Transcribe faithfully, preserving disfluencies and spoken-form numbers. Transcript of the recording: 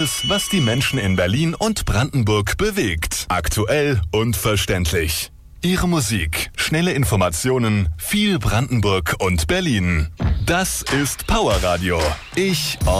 Was die Menschen in Berlin und Brandenburg bewegt. Aktuell und verständlich. Ihre Musik, schnelle Informationen, viel Brandenburg und Berlin. Das ist Powerradio. Ich